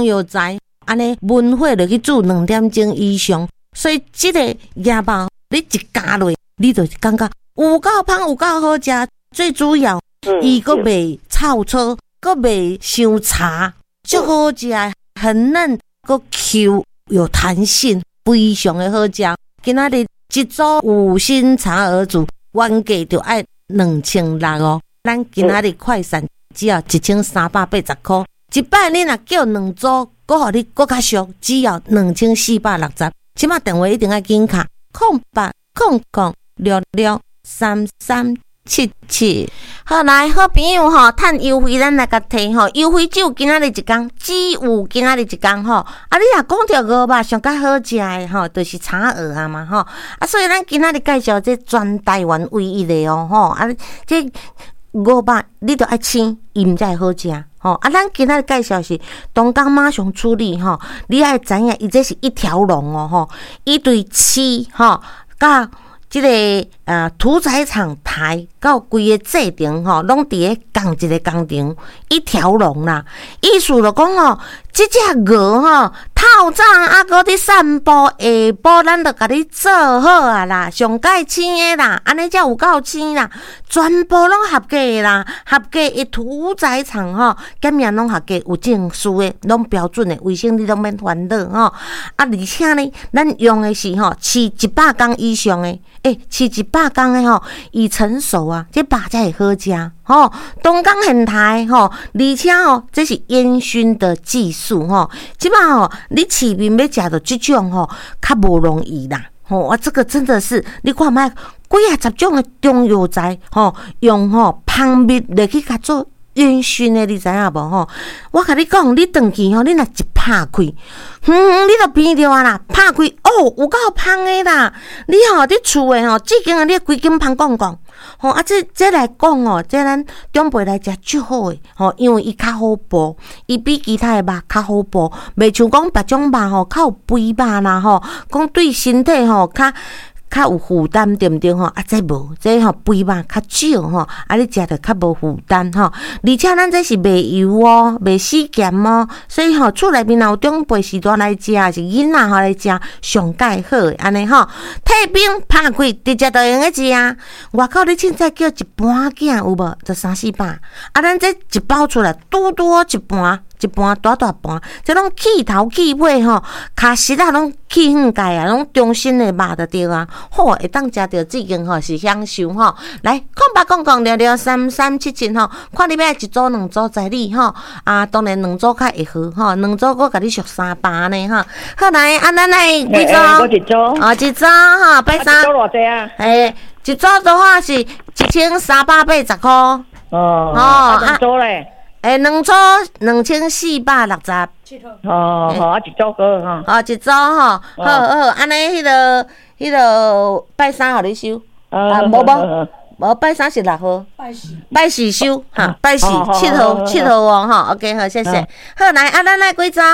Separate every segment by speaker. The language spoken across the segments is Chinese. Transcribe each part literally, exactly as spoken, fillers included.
Speaker 1: 香又在，安尼焖火就去煮两点钟以上，所以这个鸭肉你一加落，你就感觉有够香，有够好食。最主要，伊个袂臭臭，个袂伤茶，足好食，很嫩，个 Q 有弹性，非常的好食。今仔日一组五星茶鹅煮，原价就要两千六哦。咱今仔日快闪只要一千三百八十块，一摆你若叫两组，搁互你搁较俗，只要两千四百六十。即马电话一定要紧卡，空八空空六六三三七七。好来，好朋友吼，趁优惠咱来甲摕吼，优惠只有今仔日一天，只有今仔日一天吼。啊，你若讲着鹅肉上较好食的吼，就是茶鹅啊嘛吼。啊，所以咱今仔日介绍这全台湾唯一的哦吼。啊，这鹅肉你着爱青，伊毋才会好食吼。啊，咱今仔日介绍是东港马上处理吼，你爱知影，伊这是一条龙哦吼，伊对饲吼甲。即、这个呃屠宰场台到规个制定吼，拢伫咧共一个工程一条龙啦。意思就讲吼，即只鹅吼透早啊，搁伫散步，下晡咱就甲你做好啊啦，上盖青的啦，安尼才有够青啦，全部拢合格的啦，合格的屠宰场吼，检验拢合格，有证书的，拢标准的，卫生你拢免烦恼吼。啊，而且呢，咱用的是吼饲一百工以上的。诶，饲一百工诶吼，已成熟啊，这肉才会好食吼。东港现台吼，而且吼，这是烟熏的技术吼。即摆吼，你市面要食到这种吼，较无容易啦。吼，啊，这个真的是你看卖几啊十种诶中药材吼，用吼芳蜜来去甲做烟熏的，你知影无吼？我甲你讲，你转去吼，你若一拍开，嗯，你就闻着啊啦，拍开哦，有够香的啦！你吼伫厝诶吼，至今啊，你规间香讲讲，吼啊，这这来讲哦，这咱长辈来食最好诶，吼，因为伊较好剥，伊比其他诶肉较好剥，袂像讲别种肉吼，较有肥肉啦吼，讲对身体吼较。较有负担对毋对吼？啊，这无，这吼肥肉较少吼，啊，你食着较无负担吼。而且咱这是袂油哦，袂死咸哦，所以吼厝内面若有长辈时段来食，是囡仔吼来食，上介好诶，安尼吼。退冰拍开，直接就用个食。外口你凊彩叫一盘囝有无？就三四百。啊，咱这一包出来，拄拄一盘。一盘大大盘，这拢起头起尾吼，卡实啊拢起远界啊，拢中心的肉就对啊，好会当食着至今吼是享受吼。来，空白讲讲了了三三七七吼，看你要一组两组在你吼，啊，当然两组较会好吼，两组我甲你俗三百呢吼。好来，啊，咱来几组？
Speaker 2: 我一组。
Speaker 1: 哦，一组吼，拜三。
Speaker 2: 一组偌济啊？
Speaker 1: 诶，一组的话是一千三百八十块。哦。
Speaker 2: 哦。啊，两组咧？
Speaker 1: 诶，两组两千四百六十。
Speaker 2: 哦，好，啊，一组个哈。
Speaker 1: 哦，一组吼，好好，安尼迄个迄个拜三互你收，啊，无无无拜三是六号，拜四拜四收哈，拜四七号七号哦吼 ，OK 好，谢谢。好来，啊，咱来几组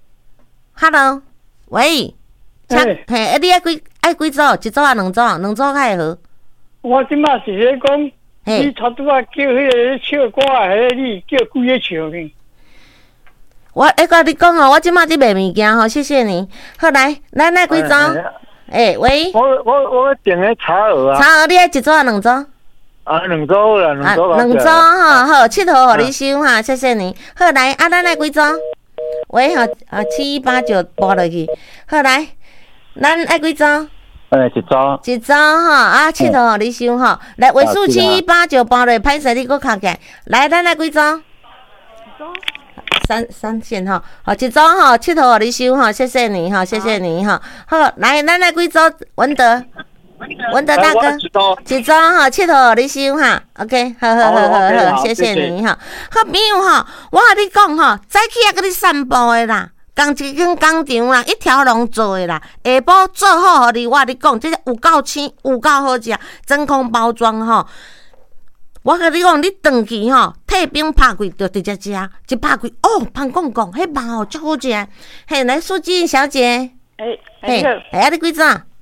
Speaker 1: ？Hello， 喂，嘿，嘿，你爱几爱几组？一组啊，两组，两组较会好。
Speaker 3: 我即马是咧讲。你差拄啊叫迄个唱歌诶，迄个你叫几个唱呢？
Speaker 1: 我会甲你讲哦，我即马伫卖物件吼，谢谢你。好来，咱来几组？诶，喂。
Speaker 3: 我我我订个茶鹅啊。
Speaker 1: 茶鹅，你爱一组啊，两组？
Speaker 3: 啊，两组啦，两组。
Speaker 1: 两组吼，好，七号互你收哈，谢谢你。好来，啊，咱来几组？喂，吼，啊，七八九拨落去。好来，咱爱几组？
Speaker 3: 诶，一组，
Speaker 1: 一组吼，啊，七号互你收吼。来，尾数七八九包落，歹势你搁敲起来。来，咱来几组？三三线吼，好，一组吼，七号互你收吼，谢谢你吼，谢谢你吼。好，来，咱来几组？文德，文德大哥，一组吼，七号互你收哈。OK， 好好好好好，谢谢你吼。好朋友吼，我甲你讲吼，早起啊，甲你散步的啦。工一间工厂啦，一条龙做的啦，下晡做好互你，我甲你讲，这有够青，有够好食，真空包装吼。我甲你讲，你转去吼，退冰拍开就直接食，一拍开哦，香讲讲，迄肉吼足好食。嘿，来苏静小姐，
Speaker 2: 哎，
Speaker 1: 嘿，哎，你几只？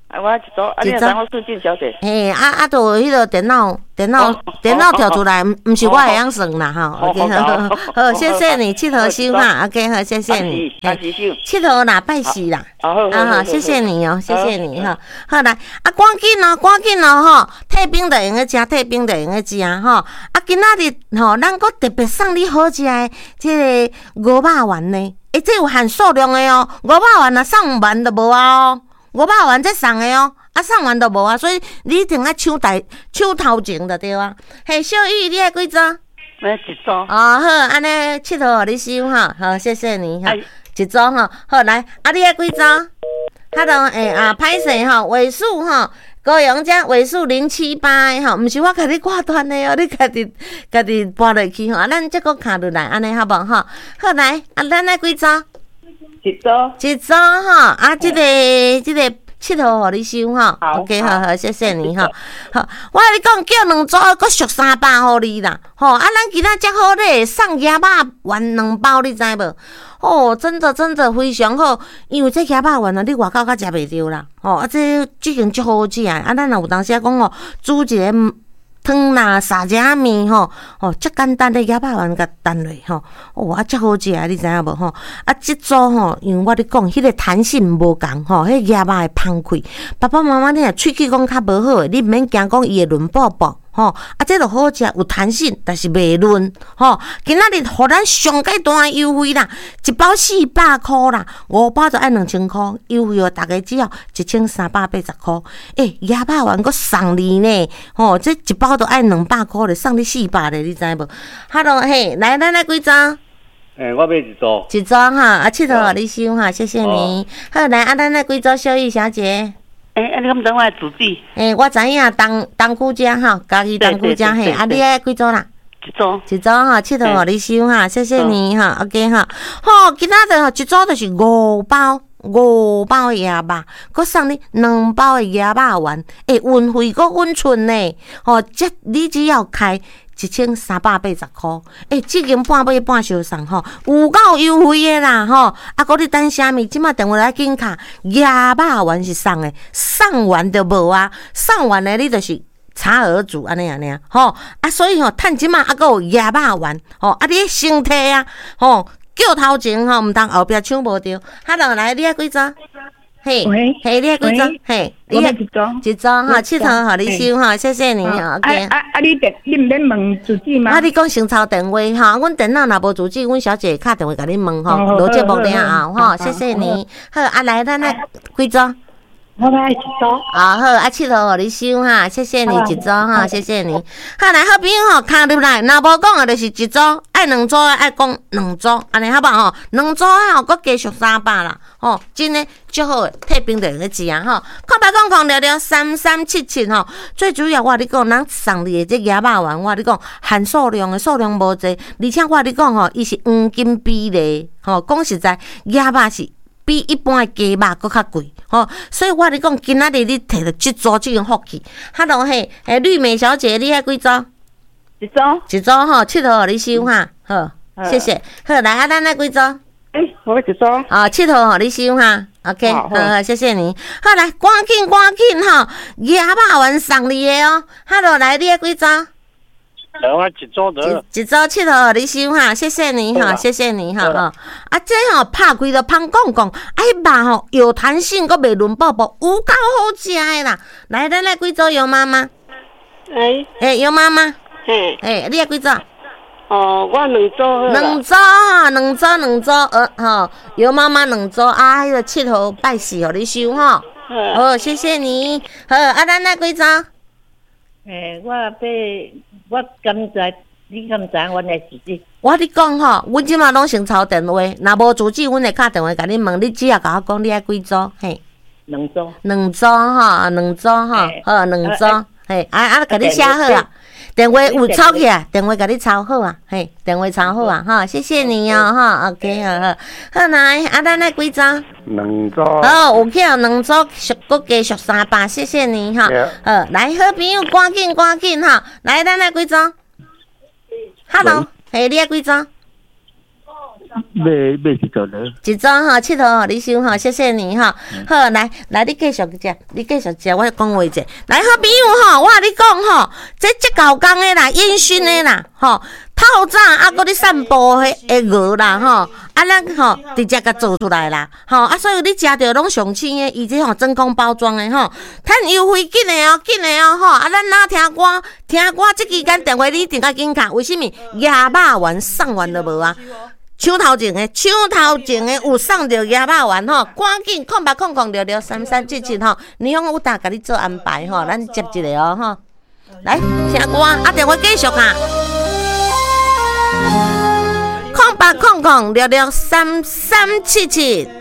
Speaker 4: 啊，我一组，啊，你知我苏静小姐。
Speaker 1: 嘿，啊啊，就迄个电脑，电脑，电脑跳出来，毋是我会晓算啦，吼。OK， 好，好，谢谢你，佚佗收哈。OK， 好，谢谢你。佚佗啦，拜四啦。啊好，谢谢你哦，谢谢你哈。好来，啊，赶紧哦，赶紧哦，吼，退冰的用个食，退冰的用个食啊，吼。啊，今仔日吼，咱阁特别送你好食的即个五百丸呢。诶，这有限数量的哦，五百丸啊，送完就无啊哦。五百元才送的哦，啊送完就无啊，所以你一定爱抢台抢头前就对啊。嘿，小玉，你爱几组？
Speaker 4: 我一组。
Speaker 1: 哦，好，安尼佚佗互你收哈，好，谢谢你哈，一组哈，好来，啊你爱几组？哈喽，诶啊，歹势吼，尾数吼，高阳遮尾数零七八的吼，毋是我甲你挂断的哦，你家己家己拨落去吼，啊，咱即个卡落来，安尼好无吼？好来，啊咱爱几组？
Speaker 4: 一组，
Speaker 1: 一组哈，啊，这个这个佚佗互你收哈 ，OK， 好好，谢谢你哈。好，我跟你讲，叫两组，搁续三百互你啦。吼，啊，咱今仔遮好咧，送鸭肉丸两包，你知无？哦，真的真的非常好，因为这鸭肉丸啊，你外口较食袂着啦。吼，啊，这最近足好食啊，咱若有当时啊讲哦，煮一个汤啦、沙茶面吼，哦，足简单的鸭肉丸甲蛋落吼，哦，啊，足好食啊，你知影无吼？啊，即组吼，因为我咧讲，迄个弹性无共吼，迄鸭肉会芳开。爸爸妈妈你若喙齿讲较无好诶，你毋免惊讲伊会润爆爆。吼，啊，这就好食，有弹性，但是袂润。吼，今仔日互咱上介大优惠啦，一包四百箍啦，五包就爱两千箍，优惠哦，大家只要一千三百八十箍。诶，鸭肉丸搁送你呢，吼，这一包都爱两百箍咧，送你四百咧，你知无？哈喽，嘿，来，咱来几张？
Speaker 3: 诶，我买一组。
Speaker 1: 一张哈，啊，佚佗互你收哈，谢谢你。好，来，啊，咱来几组？小玉小姐。
Speaker 4: 诶、欸，啊，你敢知我的主旨？
Speaker 1: 诶、欸，我知影东东区遮吼，家己东区遮嘿，啊，你爱几组啦？
Speaker 4: 一组，
Speaker 1: 一组吼，佚佗互你收哈，谢谢你哈 ，OK 哈。好，今仔日吼一组就是五包五包的鸭肉，佮送你两包的鸭肉丸，诶、欸，运费佮稳存呢。吼，这你只要开一千三百八十箍，诶，即间半买半相送吼，有够优惠的啦吼！啊，搁你等啥物？即马电话来紧卡，鸭肉丸是送的，送完就无啊，送完的你就是差额主安尼安尼啊，吼啊，所以吼，趁即马啊，搁有鸭肉丸，吼啊，你身体啊，吼叫头前吼，毋通后壁抢无着。哈喽，来，你爱几张？嘿，嘿，你爱几张？嘿，
Speaker 2: 你爱一张，
Speaker 1: 一张哈，佚佗互你收哈，谢谢你哈。OK。
Speaker 2: 啊啊，你电你毋免问主旨吗？
Speaker 1: 啊，你讲先抄电话哈，阮电脑若无主旨，阮小姐敲电话甲你问吼，落节目了后吼，谢谢你。好，啊来，咱来几张？
Speaker 2: 我来一组。
Speaker 1: 啊好，啊佚佗互你收哈，谢谢你一组哈，谢谢你。好来，好朋友吼，敲入来，若无讲的就是一组，爱两组爱讲两组，安尼好不好吼？两组吼，搁加续三百啦，吼，真诶足好诶，退冰的个食啊吼。空白空空聊聊三三七七吼，最主要我你讲，咱送你诶这鸭肉丸，我你讲含数量诶数量无济，而且我你讲吼，伊是黄金比例，吼，讲实在鸭肉是。比一般的鸡肉搁较贵，吼，所以我咧讲，今仔日你摕到即组即种福气。哈喽嘿，诶，绿美小姐，你爱几组？
Speaker 2: 一组，
Speaker 1: 一组吼，佚佗互你收哈，好，谢谢。好，来啊，咱来几组？
Speaker 2: 诶，我一组。
Speaker 1: 啊，佚佗互你收哈 ，OK， 好好，谢谢你。好来，赶紧赶紧吼，鸭肉丸送你的哦。哈喽，来，你爱几组？
Speaker 3: 来，我一组得。
Speaker 1: 一组佚佗互你收哈，谢谢你哈，谢谢你哈哈。啊，这吼拍开就芳讲讲，啊，迄肉吼有弹性，佮袂润爆爆，有够好食的啦。来，咱来几组杨妈妈？
Speaker 4: 哎，
Speaker 1: 诶，杨妈妈，
Speaker 4: 嘿，
Speaker 1: 诶，你爱几组？
Speaker 4: 哦，我两组。
Speaker 1: 两组哈，两组两组，呃，吼，杨妈妈两组啊，迄个佚佗拜四互你收吼。好，谢谢你。好，啊，咱来几组？
Speaker 2: 诶，我被我敢知，你敢知阮的主旨？
Speaker 1: 我你讲吼，阮即马拢先抄电话，若无主旨，阮会敲电话甲你问，你只要甲我讲你爱几组，嘿，
Speaker 2: 两组，
Speaker 1: 两组吼，两组吼，好，两组，嘿，啊啊，甲你写好啊，电话有抄起来，电话甲你抄好啊，嘿，电话抄好啊，哈，谢谢你哦，哈 ，OK， 好好，好来，啊，咱来几组？
Speaker 3: 两组。
Speaker 1: 好，有去两组，续搁加续三百，谢谢你哈，好，来，好朋友，赶紧赶紧哈，来，咱来几组？ Hello， 嘿，你爱几组？
Speaker 5: 买买一组了。
Speaker 1: 一组吼，佚佗吼，你收吼，谢谢你吼。好，来来，你继续食，你继续食，我讲话者。来，好朋友吼，我甲你讲吼，这这搞工的啦，烟熏的啦，吼，透早啊，搁咧散步迄个鹅啦，吼，啊，咱吼直接甲做出来啦，吼，啊，所以你食着拢上新的，伊这吼真空包装的吼，趁优惠紧的哦，紧的哦，吼，啊，咱哪听歌，听歌这期间电话你一定较紧卡，为什么？鸭肉丸送完都无啊？抢头前的，抢头前的有送着鸭肉丸吼，赶紧空八空空六六三三七七吼，你用有大甲你做安排吼，咱接一个哦吼，来听歌啊，电话继续啊，空八空空六六三三七七。